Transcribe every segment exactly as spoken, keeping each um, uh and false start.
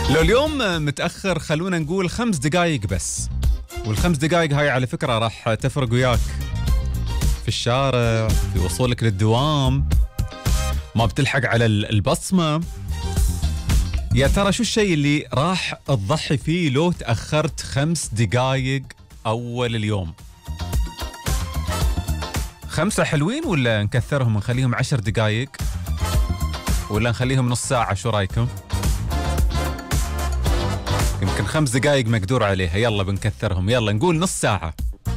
لو اليوم متأخر خلونا نقول خمس دقايق بس، والخمس دقايق هاي على فكرة راح تفرق وياك في الشارع، في وصولك للدوام، ما بتلحق على البصمة. يا ترى شو الشيء اللي راح تضحي فيه لو تأخرت خمس دقايق أول اليوم؟ خمسة حلوين ولا نكثرهم نخليهم عشر دقايق ولا نخليهم نص ساعة؟ شو رايكم؟ يمكن خمس دقايق مقدور عليها، يلا بنكثرهم، يلا نقول نص ساعة.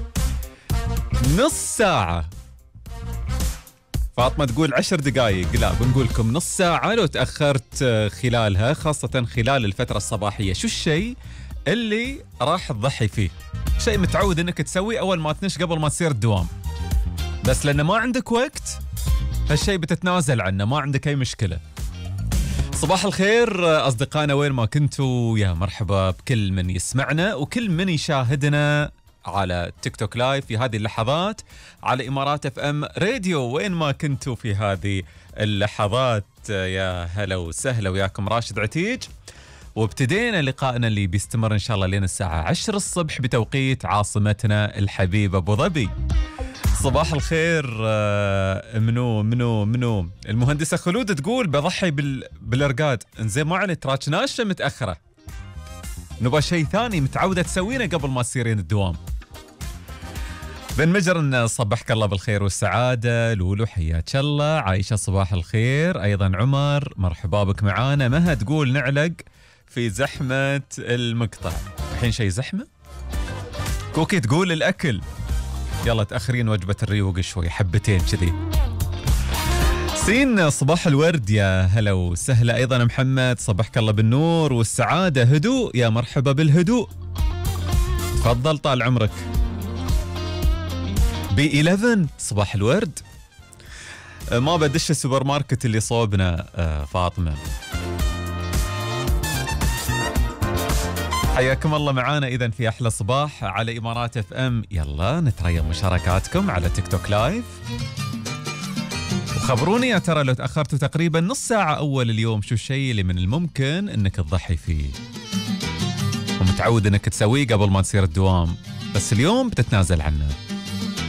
نص ساعة. فاطمة تقول عشر دقايق، لا بنقول لكم نص ساعة لو تأخرت خلالها، خاصة خلال الفترة الصباحية. شو الشيء اللي راح تضحي فيه؟ شيء متعود انك تسويه اول ما تنش قبل ما تصير الدوام، بس لأنه ما عندك وقت هالشيء بتتنازل عنه، ما عندك أي مشكلة. صباح الخير أصدقائنا وين ما كنتوا، يا مرحبا بكل من يسمعنا وكل من يشاهدنا على تيك توك لايف في هذه اللحظات، على إمارات اف ام راديو وين ما كنتوا في هذه اللحظات. يا هلا وسهلا وياكم، راشد عتيج، وابتدينا لقائنا اللي بيستمر إن شاء الله لين الساعة عشرة الصبح بتوقيت عاصمتنا الحبيبة أبو ظبي. صباح الخير منو منو منو المهندسة خلود تقول بضحي بال... بالارقاد. انزين ما علي تراجناش متأخرة، نبغى شيء ثاني متعودة تسوينه قبل ما تصيرين الدوام. بن مجرن صبحك الله بالخير والسعادة. لولو حياك الله. عايشة صباح الخير أيضا. عمر مرحبا بك معانا. مها تقول نعلق في زحمة المقطع. الحين شيء زحمة. كوكي تقول الأكل، يلا تأخرين وجبة الريوق شوي حبتين كذي. سين صباح الورد، يا هلا وسهلا. أيضا محمد صبحك الله بالنور والسعادة. هدوء، يا مرحبا بالهدوء، تفضل طال عمرك. بي إحدى عشر صباح الورد. ما بدش السوبر ماركت اللي صوبنا فاطمة. حياكم الله معانا إذا في أحلى صباح على إمارات اف ام. يلا نتريم مشاركاتكم على تيك توك لايف، وخبروني يا ترى لو تأخرتوا تقريبا نص ساعة أول اليوم شو الشيء اللي من الممكن أنك تضحي فيه ومتعود أنك تسويه قبل ما تصير الدوام، بس اليوم بتتنازل عنه.